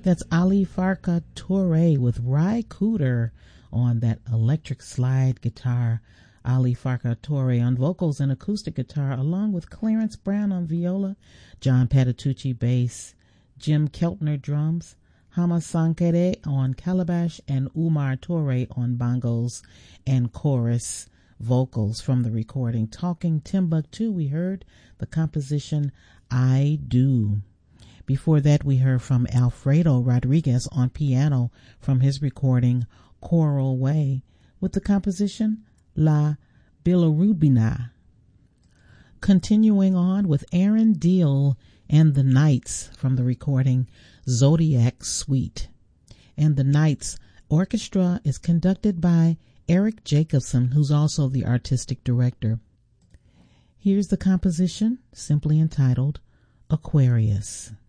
That's Ali Farka Touré with Ry Cooder on that electric slide guitar. Ali Farka Touré on vocals and acoustic guitar, along with Clarence Brown on viola, John Patitucci bass, Jim Keltner drums, Hama Sankere on calabash, and Umar Touré on bongos and chorus vocals. From the recording Talking Timbuktu, we heard the composition I Do. Before that, we heard from Alfredo Rodriguez on piano from his recording Choral Way with the composition La Bilirubina. Continuing on with Aaron Deal and the Knights from the recording Zodiac Suite. And the Knights Orchestra is conducted by Eric Jacobson, who's also the artistic director. Here's the composition, simply entitled Aquarius.